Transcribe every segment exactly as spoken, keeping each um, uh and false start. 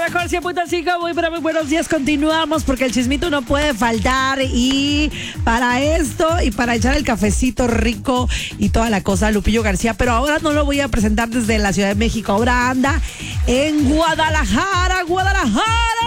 Mejor cien punto cinco, muy pero muy buenos días, continuamos porque el chismito no puede faltar y para esto y para echar el cafecito rico y toda la cosa, Lupillo García, pero ahora no lo voy a presentar desde la Ciudad de México, ahora anda en Guadalajara, Guadalajara.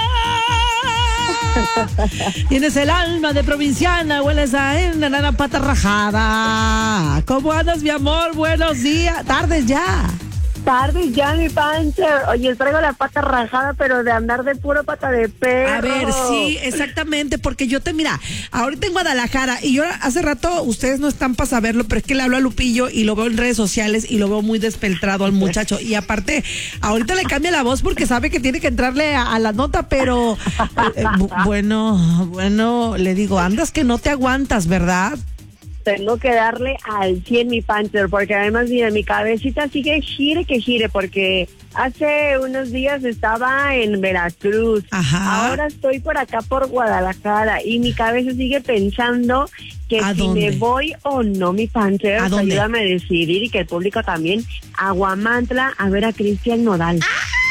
Tienes el alma de provinciana, hueles a enana pata rajada. ¿Cómo andas, mi amor? Buenos días, tardes ya. Tarde ya, mi Panther. Oye, traigo la pata rajada, pero de andar de puro pata de perro. A ver, sí, exactamente, porque yo te, mira, ahorita en Guadalajara, y yo hace rato, ustedes no están para saberlo, pero es que le hablo a Lupillo y lo veo en redes sociales y lo veo muy despeltrado al muchacho. Y aparte, ahorita le cambia la voz porque sabe que tiene que entrarle a, a la nota, pero eh, bueno, bueno, le digo, andas que no te aguantas, ¿verdad? Tengo que darle al cien, mi Panther, porque además, mira, mi cabecita sigue gire que gire, porque hace unos días estaba en Veracruz. Ajá. Ahora estoy por acá por Guadalajara y mi cabeza sigue pensando que ¿A si dónde? me voy o no, mi Panther, ¿A dónde? ayúdame a decidir y que el público también, a Guamantla a ver a Cristian Nodal.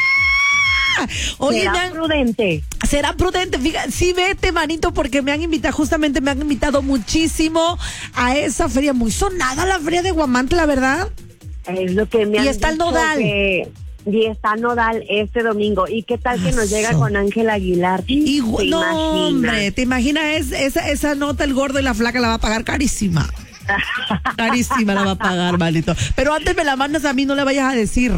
Oye, ¿Será me han- prudente? será prudente, fíjate, sí, vete, manito, porque me han invitado, justamente me han invitado muchísimo a esa feria, muy sonada la feria de Guamantla, ¿verdad? Es lo que me Y han está el dicho Nodal. que- y está Nodal este domingo. ¿Y qué tal que nos Eso. llega con Ángel Aguilar? Y, ¿Te no, imaginas? hombre, ¿te imaginas? Es, esa, esa nota, el gordo y la flaca la va a pagar carísima. Carísima la va a pagar, malito. Pero antes me la mandas a mí, no le vayas a decir.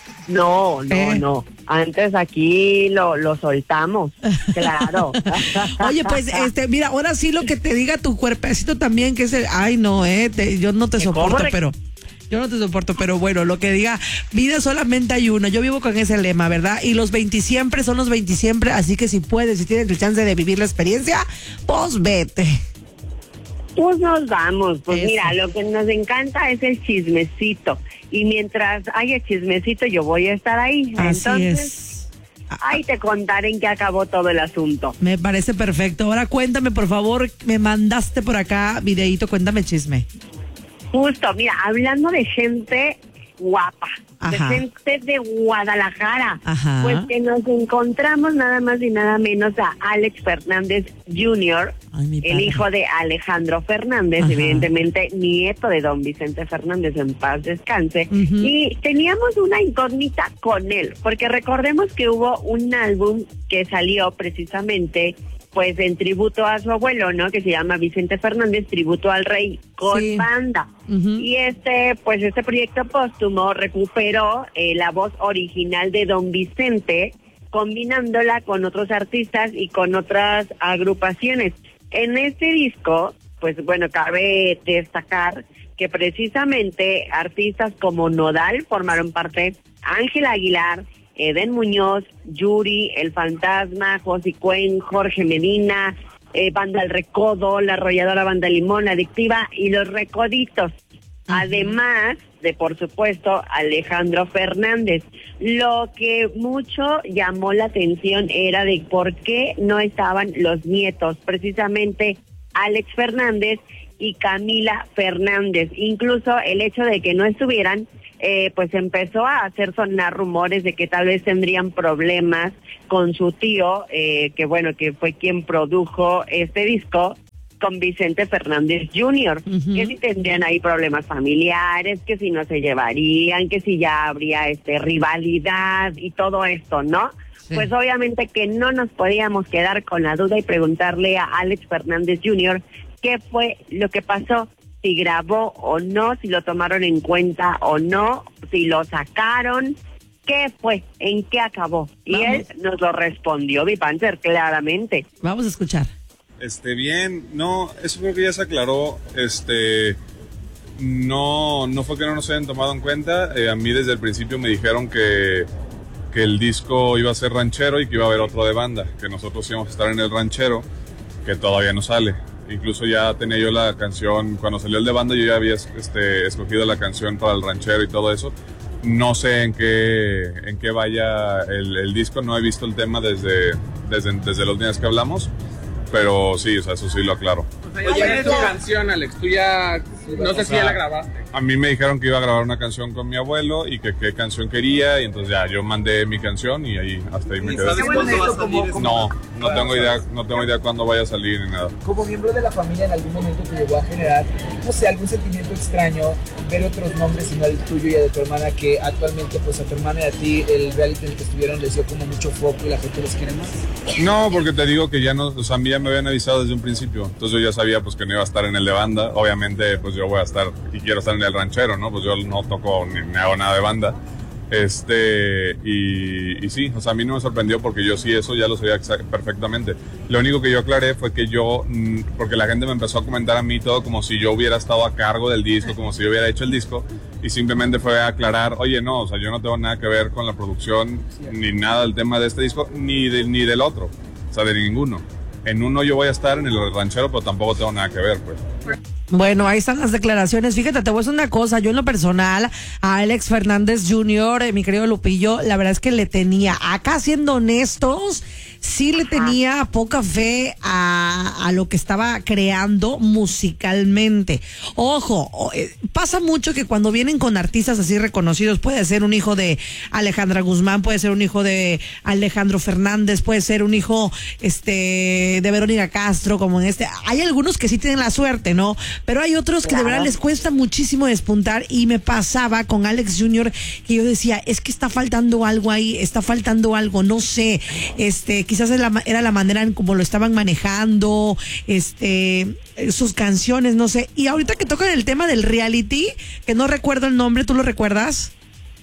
No, no, ¿Eh? no. Antes aquí lo, lo soltamos, claro. Oye, pues, este, mira, ahora sí lo que te diga tu cuerpecito también, que es el, ay, no, eh, te- yo no te ¿Cómo soporto, de- pero, yo no te soporto, pero bueno, lo que diga, vida solamente hay una, yo vivo con ese lema, ¿verdad? Y los veinte siempre son los veinte siempre, así que si puedes, si tienes el chance de vivir la experiencia, pues vete. Pues nos vamos. Pues Eso. mira, lo que nos encanta es el chismecito. Y mientras haya chismecito, yo voy a estar ahí. Así Entonces, es. ahí te contaré en qué acabó todo el asunto. Me parece perfecto. Ahora cuéntame, por favor, me mandaste por acá videíto, cuéntame chisme. Justo, mira, hablando de gente guapa, Ajá. de gente de Guadalajara, Ajá. pues que nos encontramos nada más y nada menos a Alex Fernández junior, Ay, mi el padre. hijo de Alejandro Fernández, Ajá. evidentemente nieto de don Vicente Fernández, en paz descanse, Ujú. y teníamos una incógnita con él, porque recordemos que hubo un álbum que salió precisamente pues en tributo a su abuelo, ¿no? Que se llama Vicente Fernández, tributo al rey, con Sí. banda. Ujú. Y este, pues este proyecto póstumo recuperó eh, la voz original de don Vicente, combinándola con otros artistas y con otras agrupaciones. En este disco, pues bueno, cabe destacar que precisamente artistas como Nodal formaron parte, Ángel Aguilar, Eden Muñoz, Yuri, El Fantasma, Josy Cuen, Jorge Medina, eh, Banda El Recodo, La Arrolladora Banda Limón, La Adictiva y Los Recoditos. Además de, por supuesto, Alejandro Fernández. Lo que mucho llamó la atención era de por qué no estaban los nietos, precisamente Alex Fernández y Camila Fernández. Incluso el hecho de que no estuvieran, eh, pues empezó a hacer sonar rumores de que tal vez tendrían problemas con su tío, eh, que bueno, que fue quien produjo este disco, con Vicente Fernández junior, Ujú. que si tendrían ahí problemas familiares, que si no se llevarían, que si ya habría este rivalidad y todo esto, ¿no? Sí. Pues obviamente que no nos podíamos quedar con la duda y preguntarle a Alex Fernández junior qué fue lo que pasó, si grabó o no, si lo tomaron en cuenta o no, si lo sacaron, qué fue, en qué acabó. Y Vamos. él nos lo respondió, mi Panther, claramente. Vamos a escuchar. Este, bien, no, eso creo que ya se aclaró, este, no, no fue que no nos hayan tomado en cuenta, eh, a mí desde el principio me dijeron que, que el disco iba a ser ranchero y que iba a haber otro de banda, que nosotros íbamos a estar en el ranchero, que todavía no sale, incluso ya tenía yo la canción, cuando salió el de banda yo ya había este, escogido la canción para el ranchero y todo eso. No sé en qué, en qué vaya el, el disco, no he visto el tema desde, desde, desde los días que hablamos. Pero sí, o sea, eso sí lo aclaro. O sea, ya tienes tu canción, Alex. Tú ya, no sé si ya la grabaste. a mí me dijeron que iba a grabar una canción con mi abuelo y que qué canción quería, y entonces ya yo mandé mi canción y ahí hasta ahí me quedé. ¿Sabes cuándo va a salir? No, no tengo idea, no tengo idea cuándo vaya a salir ni nada. Como miembro de la familia, ¿en algún momento te llegó a generar, no sé, algún sentimiento extraño ver otros nombres sino el tuyo y el de tu hermana, que actualmente pues a tu hermana y a ti el reality en el que estuvieron les dio como mucho foco y la gente los quiere más? No, porque te digo que ya no, o sea, a mí ya me habían avisado desde un principio, entonces yo ya sabía pues que no iba a estar en el de banda, obviamente pues yo voy a estar y quiero estar en el ranchero, ¿no? Pues yo no toco ni, ni hago nada de banda. Este, y, y sí, o sea, a mí no me sorprendió porque yo sí eso ya lo sabía perfectamente. Lo único que yo aclaré fue que yo, porque la gente me empezó a comentar a mí todo como si yo hubiera estado a cargo del disco, como si yo hubiera hecho el disco, y simplemente fue a aclarar, oye, no, o sea, yo no tengo nada que ver con la producción, ni nada del tema de este disco, ni, de, ni del otro, o sea, de ninguno. En uno yo voy a estar en el ranchero, pero tampoco tengo nada que ver, pues. Bueno, ahí están las declaraciones. Fíjate, te voy a decir una cosa. Yo en lo personal, a Alex Fernández junior, eh, mi querido Lupillo, la verdad es que le tenía, acá siendo honestos, sí le tenía poca fe a, a lo que estaba creando musicalmente. Ojo, eh, pasa mucho que cuando vienen con artistas así reconocidos, puede ser un hijo de Alejandra Guzmán, puede ser un hijo de Alejandro Fernández, puede ser un hijo este de Verónica Castro, como en este. Hay algunos que sí tienen la suerte, ¿no? Pero hay otros que claro, de verdad les cuesta muchísimo despuntar, y me pasaba con Alex junior que yo decía, es que está faltando algo ahí, está faltando algo, no sé, este, quizás era la, era la manera en cómo lo estaban manejando, este, sus canciones, no sé. Y ahorita que tocan el tema del reality, que no recuerdo el nombre, ¿tú lo recuerdas?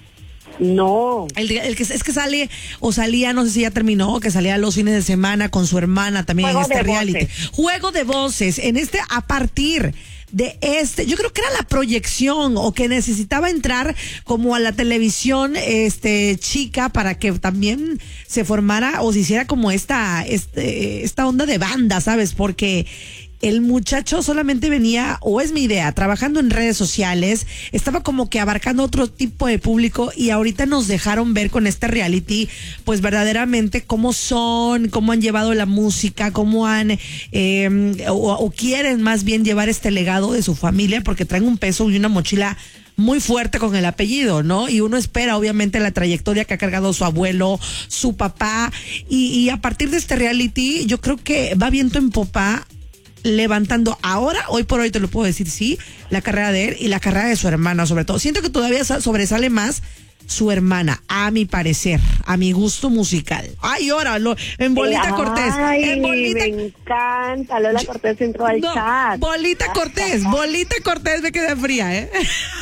No. El, el que es que sale o salía, no sé si ya terminó, que salía los fines de semana con su hermana también Juego en este reality. Voces. Juego de voces. En este, a partir de este, yo creo que era la proyección, o que necesitaba entrar como a la televisión este chica para que también se formara o se hiciera como esta, este, esta onda de banda, ¿sabes? Porque el muchacho solamente venía, o es mi idea, trabajando en redes sociales, estaba como que abarcando otro tipo de público, y ahorita nos dejaron ver con este reality, pues verdaderamente cómo son, cómo han llevado la música, cómo han, eh, o, o quieren más bien llevar este legado de su familia, porque traen un peso y una mochila muy fuerte con el apellido, ¿no? Y uno espera, obviamente, la trayectoria que ha cargado su abuelo, su papá, y, y a partir de este reality, yo creo que va viento en popa, levantando ahora, hoy por hoy te lo puedo decir, sí, la carrera de él y la carrera de su hermana, sobre todo. Siento que todavía sobresale más su hermana, a mi parecer, a mi gusto musical. Ay, óralo, en Bolita Ay, Cortés. En Bolita... me encanta. Lola Cortés entró al no, chat. Bolita Cortés, Bolita Cortés me quedé fría, ¿eh?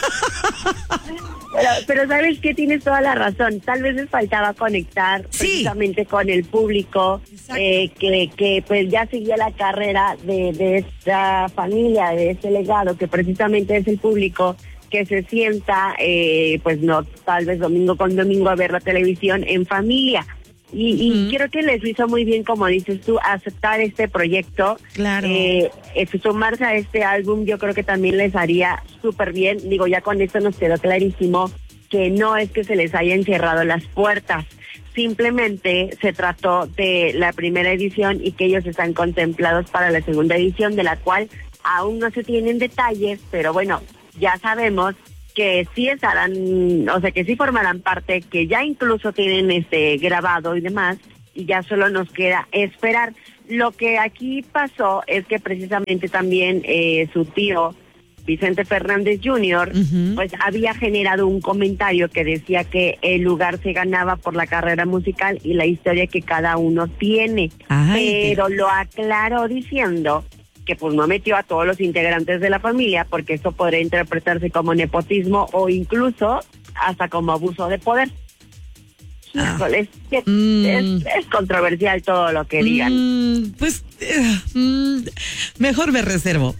Pero, pero sabes que tienes toda la razón. Tal vez les faltaba conectar sí. precisamente con el público eh, que, que pues ya seguía la carrera de, de esta familia, de este legado, que precisamente es el público que se sienta, eh, pues no, tal vez domingo con domingo a ver la televisión en familia. Y, uh-huh. y creo que les hizo muy bien, como dices tú, aceptar este proyecto. Claro. Eh, eh, sumarse a este álbum, yo creo que también les haría súper bien. Digo, ya con esto nos quedó clarísimo que no es que se les hayan cerrado las puertas. Simplemente se trató de la primera edición y que ellos están contemplados para la segunda edición, de la cual aún no se tienen detalles, pero bueno, ya sabemos que sí estarán, o sea, que sí formarán parte, que ya incluso tienen este grabado y demás, y ya solo nos queda esperar. Lo que aquí pasó es que precisamente también eh, su tío, Vicente Fernández junior, uh-huh. pues había generado un comentario que decía que el lugar se ganaba por la carrera musical y la historia que cada uno tiene. Ay, pero lo aclaró diciendo que pues no metió a todos los integrantes de la familia, porque eso podría interpretarse como nepotismo o incluso hasta como abuso de poder. Ah. Híjole, es, que mm. es, es controversial todo lo que digan. Mm, pues eh, mm, mejor me reservo.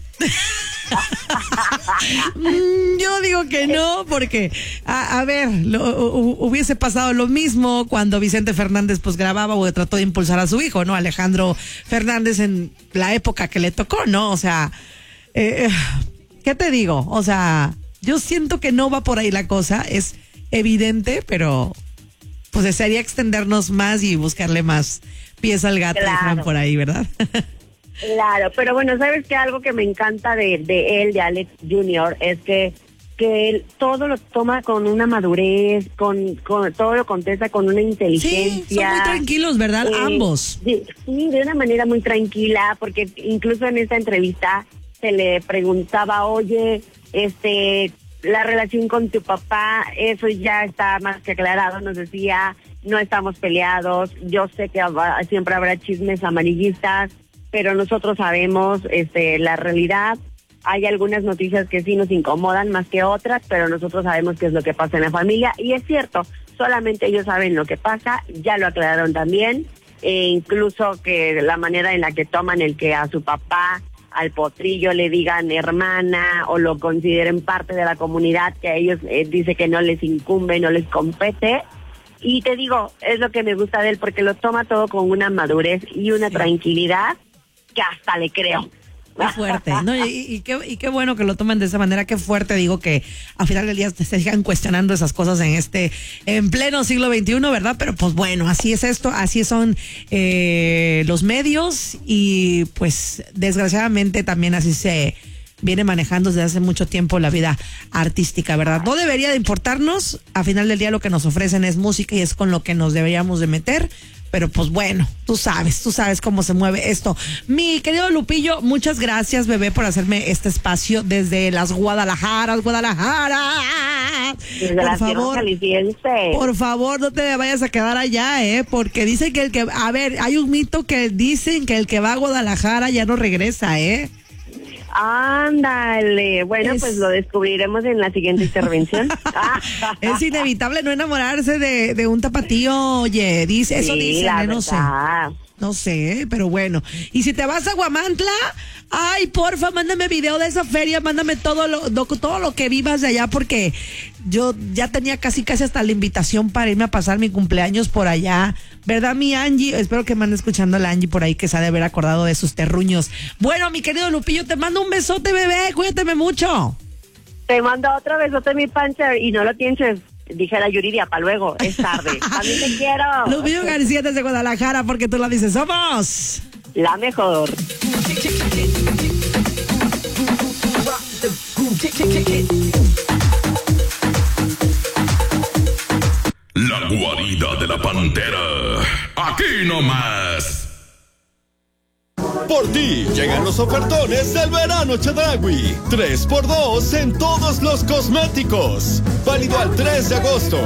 Yo digo que no, porque a, a ver, lo, hubiese pasado lo mismo cuando Vicente Fernández pues grababa o trató de impulsar a su hijo, ¿no? Alejandro Fernández, en la época que le tocó, ¿no? O sea, eh, ¿qué te digo? O sea, yo siento que no va por ahí la cosa, es evidente, pero pues desearía extendernos más y buscarle más pies al gato, claro. por ahí, ¿verdad? Claro, pero bueno, ¿sabes qué? Algo que me encanta de, de él, de Alex junior, es que que él todo lo toma con una madurez, con, con todo lo contesta con una inteligencia. Sí, son muy tranquilos, ¿verdad? Eh, Ambos. De, sí, de una manera muy tranquila, porque incluso en esta entrevista se le preguntaba, oye, este, la relación con tu papá, eso ya está más que aclarado, nos decía, no estamos peleados, yo sé que siempre habrá chismes amarillistas, pero nosotros sabemos este, la realidad. Hay algunas noticias que sí nos incomodan más que otras, pero nosotros sabemos qué es lo que pasa en la familia. Y es cierto, solamente ellos saben lo que pasa, ya lo aclararon también. E incluso que la manera en la que toman el que a su papá, al potrillo, le digan hermana o lo consideren parte de la comunidad, que a ellos eh, dice que no les incumbe, no les compete. Y te digo, es lo que me gusta de él, porque lo toma todo con una madurez y una sí. tranquilidad que hasta le creo. Qué fuerte, ¿no? Y, y, qué, y qué bueno que lo tomen de esa manera, qué fuerte, digo, que al final del día se sigan cuestionando esas cosas en este, en pleno siglo veintiuno, ¿verdad? Pero pues bueno, así es esto, así son eh, los medios y pues desgraciadamente también así se viene manejando desde hace mucho tiempo la vida artística, ¿verdad? No debería de importarnos, al final del día lo que nos ofrecen es música y es con lo que nos deberíamos de meter. Pero pues bueno, tú sabes, tú sabes cómo se mueve esto. Mi querido Lupillo, muchas gracias, bebé, por hacerme este espacio desde las Guadalajaras, Guadalajara. Desde por la favor, por favor, no te vayas a quedar allá, ¿eh? Porque dicen que el que, a ver, hay un mito que dicen que el que va a Guadalajara ya no regresa, ¿eh? Ándale, bueno, es, pues lo descubriremos en la siguiente intervención. Es inevitable no enamorarse de, de un tapatío, oye, dice, eso sí, dicen, la ¿eh? No verdad. sé. No sé, pero bueno. Y si te vas a Huamantla, ay, porfa, mándame video de esa feria, mándame todo lo, lo, todo lo que vivas de allá, porque yo ya tenía casi casi hasta la invitación para irme a pasar mi cumpleaños por allá. ¿Verdad, mi Angie? Espero que me ande escuchando la Angie por ahí, que se ha de haber acordado de sus terruños. Bueno, mi querido Lupillo, te mando un besote, bebé, cuídate mucho. Te mando otro besote, mi pancha, y no lo pienses. Dije a la Yuridia, para luego, es tarde. A mí te quiero. Lupillo García desde Guadalajara, porque tú lo dices, somos la mejor. La guarida de la pantera. Aquí nomás. Por ti llegan los ofertones del verano Chedraui. tres por dos en todos los cosméticos. Válido al tres de agosto.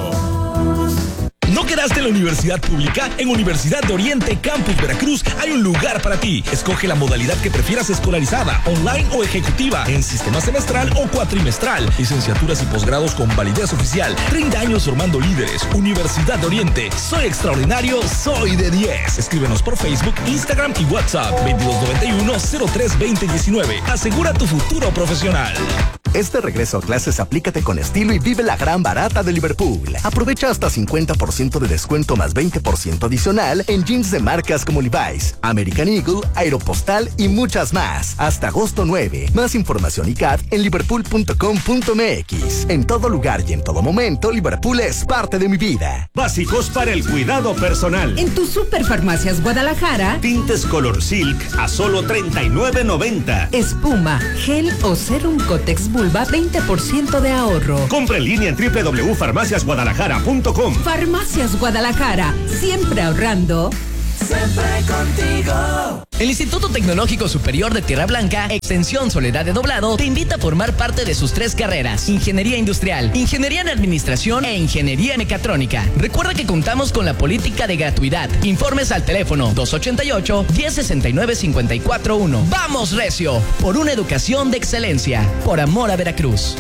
¿No quedaste en la universidad pública? En Universidad de Oriente Campus Veracruz hay un lugar para ti. Escoge la modalidad que prefieras, escolarizada, online o ejecutiva, en sistema semestral o cuatrimestral. Licenciaturas y posgrados con validez oficial. treinta años formando líderes. Universidad de Oriente. Soy extraordinario, soy de diez. Escríbenos por Facebook, Instagram y WhatsApp. veintidós noventa y uno cero tres veinte diecinueve. Asegura tu futuro profesional. Este regreso a clases aplícate con estilo y vive la gran barata de Liverpool. Aprovecha hasta cincuenta por ciento de descuento más veinte por ciento adicional en jeans de marcas como Levi's, American Eagle, Aeropostal y muchas más. Hasta agosto nueve. Más información y C A D en liverpool punto com punto m x. En todo lugar y en todo momento, Liverpool es parte de mi vida. Básicos para el cuidado personal. En tus Superfarmacias Guadalajara, tintes Color Silk a solo treinta y nueve noventa. Espuma, gel o serum Cotex Vulva, veinte por ciento de ahorro. Compra en línea en doble u doble u doble u punto farmacias guadalajara punto com. Farmacias Guadalajara, siempre ahorrando. Siempre contigo. El Instituto Tecnológico Superior de Tierra Blanca, Extensión Soledad de Doblado, te invita a formar parte de sus tres carreras: Ingeniería Industrial, Ingeniería en Administración e Ingeniería Mecatrónica. Recuerda que contamos con la política de gratuidad. Informes al teléfono dos ochenta y ocho, diez sesenta y nueve, cincuenta y cuatro uno. ¡Vamos, Recio! Por una educación de excelencia. Por amor a Veracruz.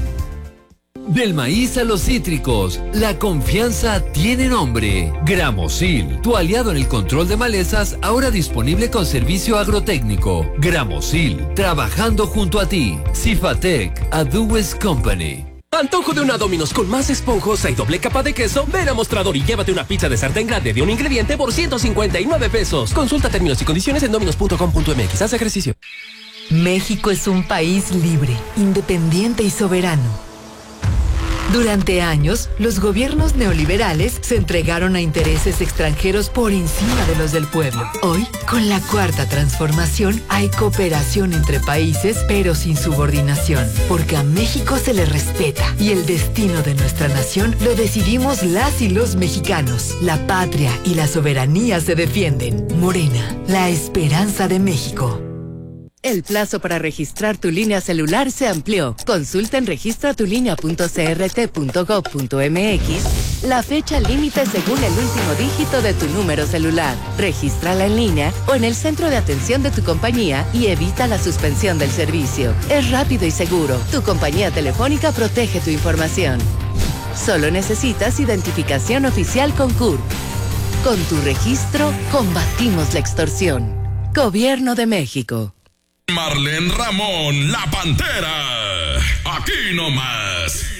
Del maíz a los cítricos, la confianza tiene nombre. Gramosil, tu aliado en el control de malezas, ahora disponible con servicio agrotécnico. Gramosil, trabajando junto a ti. Cifatec, a Dues Company. Antojo de una Domino's con más esponjosa y doble capa de queso. Ven a Mostrador y llévate una pizza de sartén grande de un ingrediente por ciento cincuenta y nueve pesos. Consulta términos y condiciones en dominos punto com punto m x. Haz ejercicio. México es un país libre, independiente y soberano. Durante años, los gobiernos neoliberales se entregaron a intereses extranjeros por encima de los del pueblo. Hoy, con la cuarta transformación, hay cooperación entre países, pero sin subordinación, porque a México se le respeta y el destino de nuestra nación lo decidimos las y los mexicanos. La patria y la soberanía se defienden. Morena, la esperanza de México. El plazo para registrar tu línea celular se amplió. Consulta en registratulinea punto c r t punto gov punto m x la fecha límite según el último dígito de tu número celular. Regístrala en línea o en el centro de atención de tu compañía y evita la suspensión del servicio. Es rápido y seguro. Tu compañía telefónica protege tu información. Solo necesitas identificación oficial con C U R. Con tu registro, combatimos la extorsión. Gobierno de México. Marlene Ramón, la Pantera. Aquí nomás.